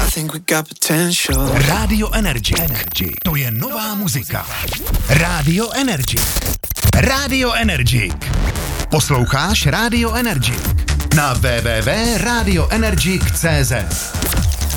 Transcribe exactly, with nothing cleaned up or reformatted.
think we got potential. Radio Energy. Energy. To je nová muzika. Radio Energy. Radio Energy. Posloucháš Radio Energy na w w w tečka radio energy tečka c z.